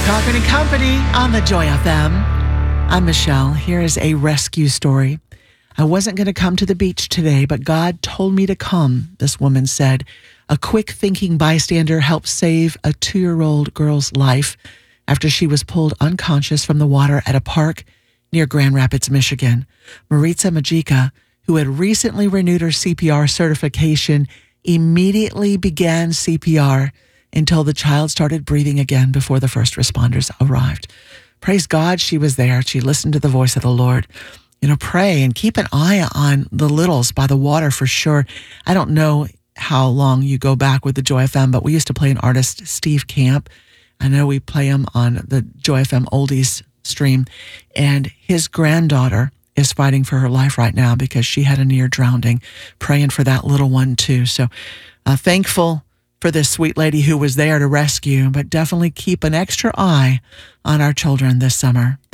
Cochran and Company on the Joy FM. I'm Michelle. Here is a rescue story. I wasn't going to come to the beach today, but God told me to come, this woman said. A quick thinking bystander helped save a 2-year-old girl's life after she was pulled unconscious from the water at a park near Grand Rapids, Michigan. Maritza Majika, who had recently renewed her CPR certification, immediately began CPR until the child started breathing again before the first responders arrived. Praise God, she was there. She listened to the voice of the Lord. Pray and keep an eye on the littles by the water for sure. I don't know how long you go back with the Joy FM, but we used to play an artist, Steve Camp. I know we play him on the Joy FM Oldies stream, and his granddaughter is fighting for her life right now because she had a near drowning, praying for that little one too. So thankful for this sweet lady who was there to rescue, but definitely keep an extra eye on our children this summer.